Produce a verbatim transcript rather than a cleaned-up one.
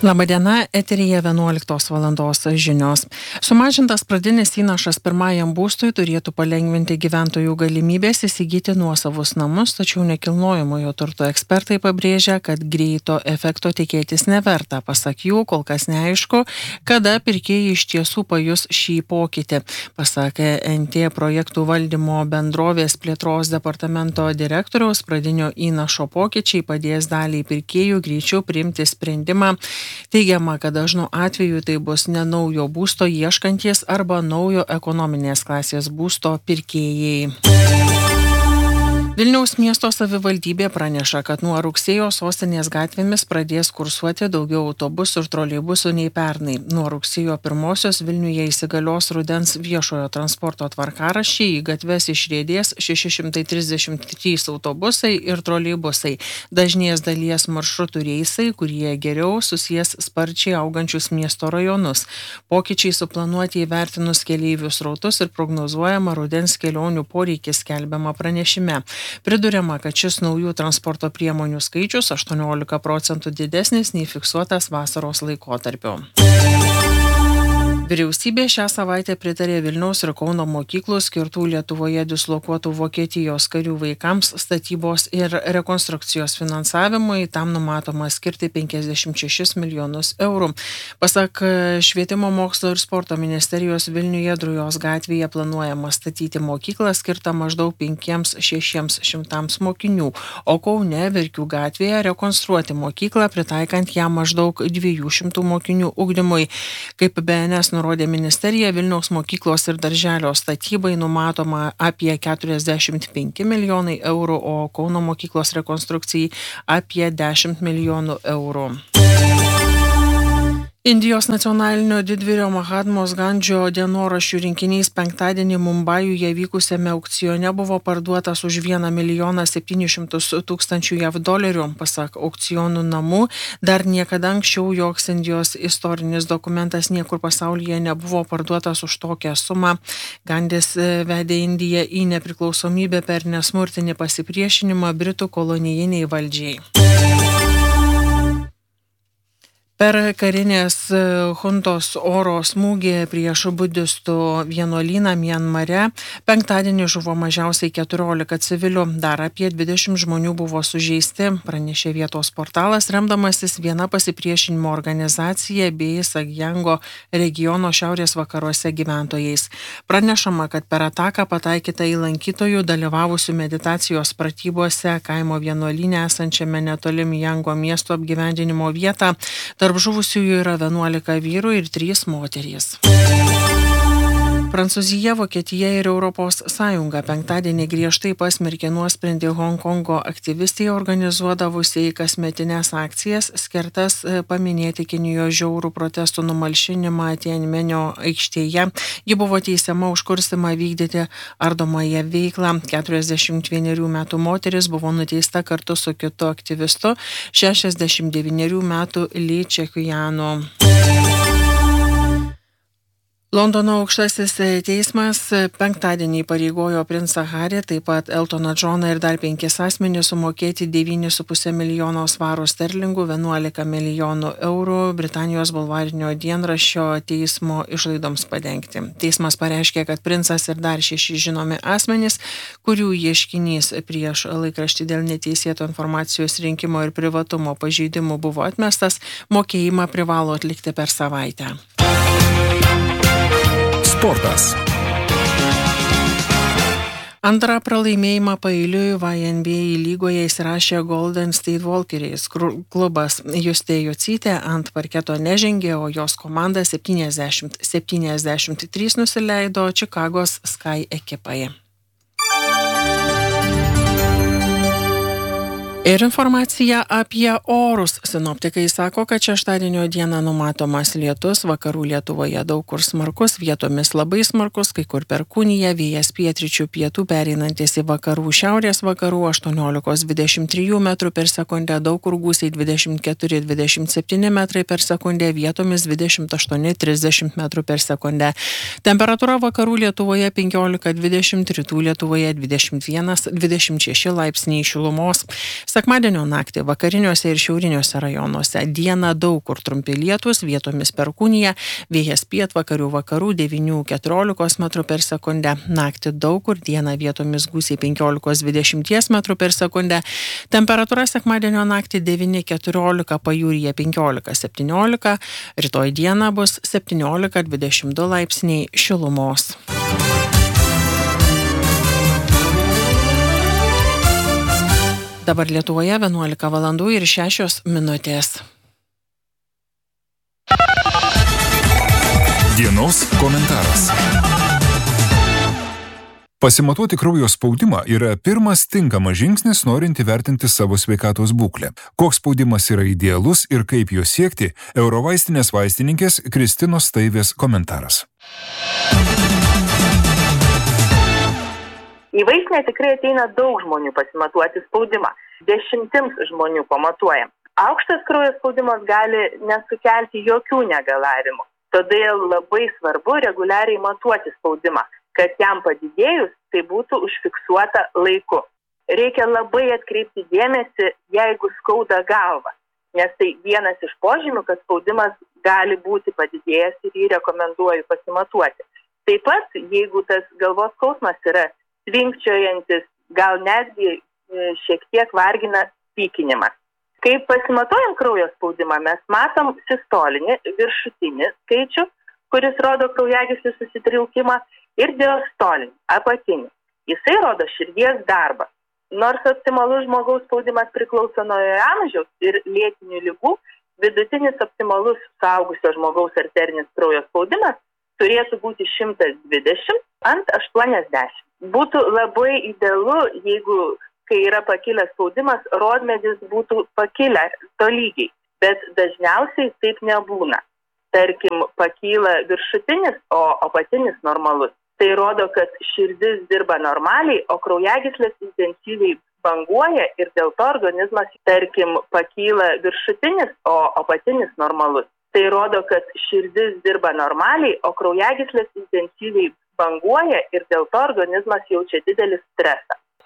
Labadiena, eteryje vienuoliktos valandos žinios. Sumažintas pradinis įnašas pirmajam būstui turėtų palengvinti gyventojų galimybės įsigyti nuosavus namus, tačiau nekilnojamojo turto ekspertai pabrėžia, kad greito efekto tikėtis neverta. Pasak jų, kol kas neaišku, kada pirkėjai iš tiesų pajus šį pokytį. Pasakė N T projektų valdymo bendrovės plėtros departamento direktoriaus, pradinio įnašo pokyčiai padės daliai pirkėjų greičiau priimti sprendimą. Teigiama, kad dažnu atveju tai bus ne naujo būsto ieškanties arba naujo ekonominės klasės būsto pirkėjai. Vilniaus miesto savivaldybė praneša, kad nuo rugsėjo sostinės gatvėmis pradės kursuoti daugiau autobusų ir troleibusų nei pernai. Nuo rugsėjo pirmosios Vilniuje įsigalios rudens viešojo transporto tvarkaraščiai, į gatves išriedės šeši šimtai trisdešimt trys autobusai ir troleibusai. Dažnės dalies maršrutų reisai, kurie geriau susijęs sparčiai augančius miesto rajonus. Pokyčiai suplanuoti įvertinus keleivių srautus ir prognozuojama rudens kelionių poreikis skelbiama pranešime. Priduriama, kad šis naujų transporto priemonių skaičius aštuoniolika procentų didesnis nei fiksuotas vasaros laikotarpiu. Vyriausybė šią savaitę pritarė Vilniaus ir Kauno mokyklų skirtų Lietuvoje dislokuotų Vokietijos karių vaikams statybos ir rekonstrukcijos finansavimui. Tam numatoma skirti penkiasdešimt šešis milijonus eurų. Pasak Švietimo mokslo ir sporto ministerijos, Vilniuje Drujos gatvėje planuojama statyti mokyklą skirtą maždaug penkiems šešiems šimtams mokinių, o Kaune Verkių gatvėje rekonstruoti mokyklą, pritaikant ją maždaug dviejų šimtų mokinių ugdymui. Kaip B N S nurodė ministerija, Vilniaus mokyklos ir darželio statybai numatoma apie keturiasdešimt penki milijonai eurų, o Kauno mokyklos rekonstrukcijai apie dešimt milijonų eurų. Indijos nacionalinio didvyrio Mahatmos Gandžio dienoraščių rinkinys penktadienį Mumbajuje vykusiame aukcione buvo parduotas už vieną milijoną septynis šimtus tūkstančių jav dolerių. Pasak aukcionų namų, dar niekada anksčiau joks Indijos istorinis dokumentas niekur pasaulyje nebuvo parduotas už tokią sumą. Gandis vedė Indiją į nepriklausomybę per nesmurtinį pasipriešinimą Britų kolonijiniai valdžiai. Per karinės chuntos oro smūgį prieš budistų vienuolyną Mianmare penktadienį žuvo mažiausiai keturiolika civilių, dar apie dvidešimt žmonių buvo sužeisti, pranešė vietos portalas, remdamasis viena pasipriešinimo organizacija bei Sagjango regiono šiaurės vakaruose gyventojais. Pranešama, kad per ataką pataikyta į lankytojų dalyvavusių meditacijos pratybose kaimo vienuolyne esančiame netoli Miango miesto apgyvendinimo vietą. Tarp žuvusiųjų yra vienuolika vyrų ir trys moterys. Prancūzija, Vokietija ir Europos Sąjunga penktadienį griežtai pasmerkė nuosprendį Honkongo aktyvistai organizuodavusiai kasmetinės akcijas skirtas paminėti Kinijos žiaurų protestų numalšinimą Tianmenio aikštėje. Ji buvo teisiama už kurstymą vykdyti ardomąją veiklą. keturiasdešimt vienerių metų moteris buvo nuteista kartu su kitu aktyvistu, šešiasdešimt devynerių metų Li Čekujanu. Londono aukštasis teismas penktadienį įpareigojo princą Harry, taip pat Eltoną Džoną ir dar penkis asmenis sumokėti devynis su puse milijono svarų sterlingų, vienuolika milijonų eurų Britanijos bulvarinio dienraščio teismo išlaidoms padengti. Teismas pareiškė, kad princas ir dar šeši žinomi asmenys, kurių ieškinys prieš laikraštį dėl neteisėto informacijos rinkimo ir privatumo pažeidimų buvo atmestas, mokėjimą privalo atlikti per savaitę. Sportas. Antrą pralaimėjimą paeiliui V N B A lygoje įsirašė Golden State Walkeriais. Klubas Justė Jocytė ant parketo nežengė, o jos komanda septyniasdešimt septyniasdešimt trys nusileido Čikagos Sky ekipai. Ir informacija apie orus. Sinoptikai sako, kad šeštadienio dieną numatomas lietus, vakarų Lietuvoje daug kur smarkus, vietomis labai smarkus, kai kur perkūnija, vėjas pietryčių pietų pereinantis į vakarų šiaurės vakarų aštuoniolika dvidešimt trys metrų per sekundę, daug kur gūsiai dvidešimt keturi dvidešimt septyni metrai per sekundę, vietomis dvidešimt aštuoni trisdešimt metrų per sekundę. Temperatūra vakarų Lietuvoje penkiolika dvidešimt, rytų Lietuvoje dvidešimt vienas dvidešimt šeši laipsniai šilumos. Sekmadienio naktį vakariniuose ir šiauriniuose rajonuose dieną daug kur trumpi lietūs, vietomis perkūnija, vėjas pietvakarių vakarų devynių iki keturiolikos metrų per sekundę. Naktį daug kur dieną vietomis gūsiai penkiolika dvidešimt metrų per sekundę. Temperatūra sekmadienio naktį devyni keturiolika, pajūryje penkiolika septyniolika, rytoj dieną bus septyniolika dvidešimt du laipsniai šilumos. Dabar Lietuvoje vienuolika valandų ir šešios minutės. Dienos komentaras. Pasimatuoti kraujo spaudimą yra pirmas tinkamas žingsnis, norint įvertinti savo sveikatos būklę. Koks spaudimas yra idealus ir kaip jo siekti, Eurovaistinės vaistininkės Kristinos Staivės komentaras. Į vaistinę tikrai ateina daug žmonių pasimatuoti spaudimą. Dešimtims žmonių pamatuojam. Aukštas kraujo spaudimas gali nesukelti jokių negalavimų. Todėl labai svarbu reguliariai matuoti spaudimą, kad jam padidėjus tai būtų užfiksuota laiku. Reikia labai atkreipti dėmesį, jeigu skauda galva, nes tai vienas iš požymių, kad spaudimas gali būti padidėjęs ir jį rekomenduoju pasimatuoti. Taip pat, jeigu tas galvos skausmas yra tvinkčiojantis, gal netgi šiek tiek vargina pykinimas. Kai pasimatuojam kraujo spaudimą, mes matom sistolinį viršutinį skaičių, kuris rodo kraujagyslių susitraukimą, ir diastolinį, apatinį. Jisai rodo širdies darbą. Nors optimalus žmogaus spaudimas priklauso nuo jo amžiaus ir lėtinių ligų, vidutinis optimalus suaugusio žmogaus arterinis kraujo spaudimas turėtų būti šimtas dvidešimt ant aštuoniasdešimt. Būtų labai idealu, jeigu, kai yra pakilęs spaudimas, rodmedis būtų pakilę tolygiai, bet dažniausiai taip nebūna. Tarkim, pakyla viršutinis, o apatinis normalus. Tai rodo, kad širdis dirba normaliai, o kraujagyslės intensyviai banguoja ir dėl to organizmas, tarkim, pakyla viršutinis, o apatinis normalus. Tai rodo, kad širdis dirba normaliai, o kraujagyslės intensyviai banguoja ir dėl to organizmas jaučia didelį stresą.